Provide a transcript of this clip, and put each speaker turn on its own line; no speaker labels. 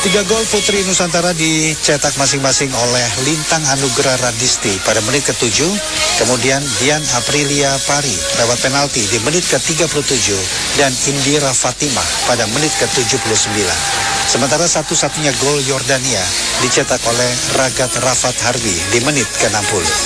3 gol putri Nusantara dicetak masing-masing oleh Lintang Anugrah Radisti pada menit ke-7, kemudian Dian Aprilia Pari lewat penalti di menit ke-37 dan Indira Fatimah pada menit ke-79. Sementara satu-satunya gol Yordania dicetak oleh Ragat Rafat Harbi di menit ke-60.